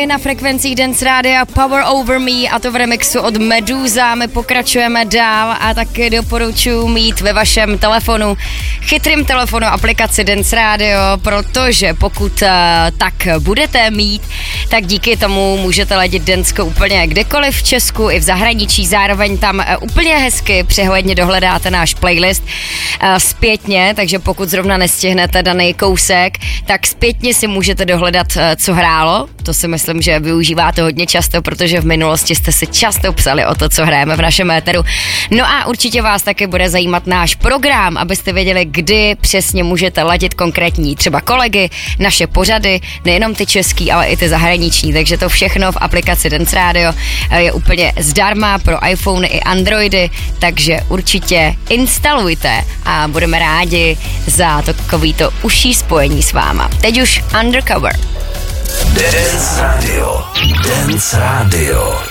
Na frekvencích Dance Rádia Power Over Me, a to v remixu od Meduza. My pokračujeme dál a taky doporučuji mít ve vašem telefonu, chytrým telefonu, aplikaci Dance Radio, protože pokud tak budete mít, tak díky tomu můžete ladit Danceko úplně kdekoliv v Česku i v zahraničí. Zároveň tam úplně hezky přehledně dohledáte náš playlist zpětně, takže pokud zrovna nestihnete daný kousek, tak zpětně si můžete dohledat, co hrálo. To si myslím, že využíváte hodně často, protože v minulosti jste si často psali o to, co hrajeme v našem éteru. No a určitě vás taky bude zajímat náš program, abyste věděli, kdy přesně můžete ladit konkrétní třeba kolegy, naše pořady, nejenom ty český, ale i ty zahraniční. Takže to všechno v aplikaci Dance Radio je úplně zdarma pro iPhony i Androidy, takže určitě instalujte a budeme rádi za takovýto užší spojení s váma. Teď už Undercover. Dance Radio. Dance Radio.